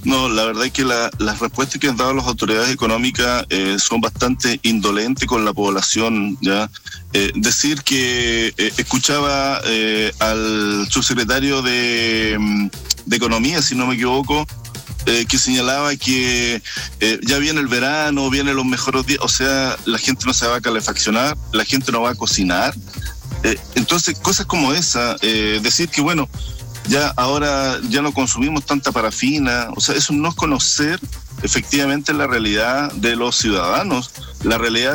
No, la verdad es que las respuestas que han dado las autoridades económicas son bastante indolentes con la población, ¿ya? Decir que escuchaba al subsecretario de Economía, si no me equivoco, que señalaba que ya viene el verano, vienen los mejores días, o sea, la gente no se va a calefaccionar, la gente no va a cocinar. Entonces, cosas como esa, decir que bueno, ya ahora ya no consumimos tanta parafina, o sea, eso no es conocer efectivamente la realidad de los ciudadanos, la realidad